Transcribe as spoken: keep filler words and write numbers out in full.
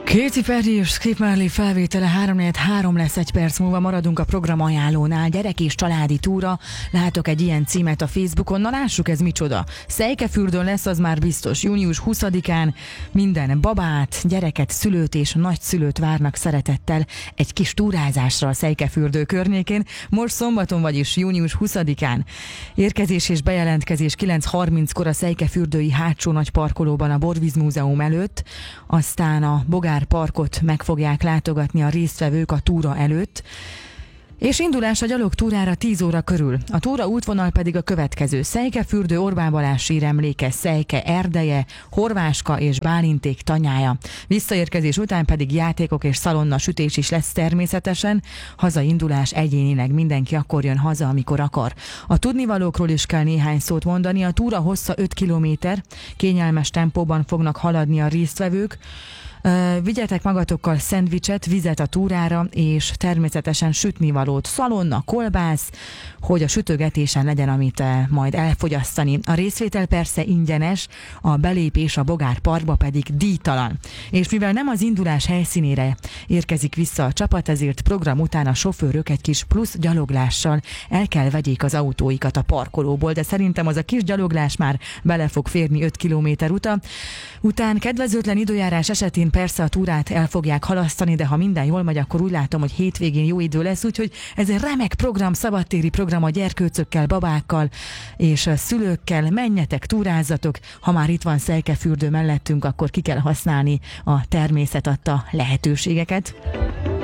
Katy Perry és Skip Marley felvétele három negyven három lesz, egy perc múlva maradunk a program ajánlónál. Gyerek és családi túra, látok egy ilyen címet a Facebookon, na lássuk, ez micsoda. Szejkefürdőn lesz, az már biztos. június huszadikán minden babát, gyereket, szülőt és nagyszülőt várnak szeretettel egy kis túrázásra a Szejkefürdő környékén. Most szombaton, vagyis június huszadikán. Érkezés és bejelentkezés kilenc harminckor a Szejkefürdői hátsó nagy parkolóban a Borvíz Múzeum előtt, aztán a Bogár parkot meg fogják látogatni a résztvevők a túra előtt, és indulás a gyalogtúrára tíz óra körül. A túra útvonal pedig a következő: Szejkefürdő, Orbán Balázs síremléke, Szejke erdeje, Horváska és Bálinték tanyája. Visszaérkezés után pedig játékok és szalonna sütés is lesz természetesen. Hazaindulás egyénileg, mindenki akkor jön haza, amikor akar. A tudnivalókról is kell néhány szót mondani. A túra hossza öt kilométer, kényelmes tempóban fognak haladni a résztvevők. Uh, vigyetek magatokkal szendvicset, vizet a túrára, és természetesen sütnivalót, szalonna, kolbász, hogy a sütögetésen legyen amit uh, majd elfogyasztani. A részvétel persze ingyenes, a belépés a Bogár parkba pedig díjtalan. És mivel nem az indulás helyszínére érkezik vissza a csapat, ezért program után a sofőrök egy kis plusz gyaloglással el kell vegyék az autóikat a parkolóból, de szerintem az a kis gyaloglás már bele fog férni öt kilométer uta. Után kedvezőtlen időjárás esetén persze a túrát el fogják halasztani, de ha minden jól megy, akkor úgy látom, hogy hétvégén jó idő lesz, úgyhogy ez egy remek program, szabadtéri program a gyerkőcökkel, babákkal és szülőkkel. Menjetek, túrázzatok, ha már itt van Szejkefürdő mellettünk, akkor ki kell használni a természet adta lehetőségeket.